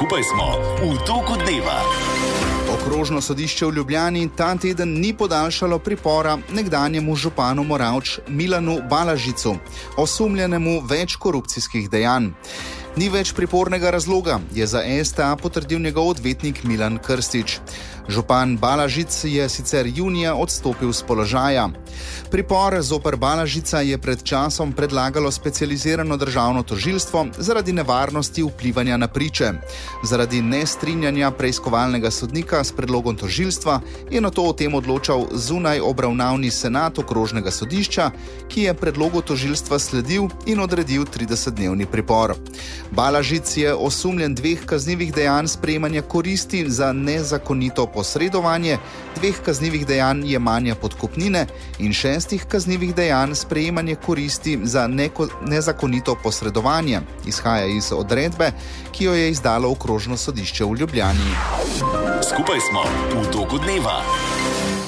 Skupaj smo v toku dneva. Okrožno sodišče v Ljubljani ta teden ni podaljšalo pripora nekdanjemu županu Moravč Milanu Balažicu, osumljenemu več korupcijskih dejanj. Ni več pripornega razloga, je za STA potrdil njegov odvetnik Milan Krstič. Župan Balažic je sicer junija odstopil s položaja. Pripor zoper Balažica je pred časom predlagalo specializirano državno tožilstvo zaradi nevarnosti vplivanja na priče. Zaradi nestrinjanja preiskovalnega sodnika s predlogom tožilstva je nato o tem odločal zunaj obravnavni senat okrožnega sodišča, ki je predlogu tožilstva sledil in odredil 30-dnevni pripor. Balažic je osumljen 2 kaznivih dejanj sprejemanja koristi za nezakonito posredovanje, 2 kaznivih dejanj jemanja podkupnine in 6 kaznivih dejanj sprejemanje koristi za nezakonito posredovanje, izhaja iz odredbe, ki jo je izdalo okrožno sodišče v Ljubljani. Skupaj smo v toku dneva.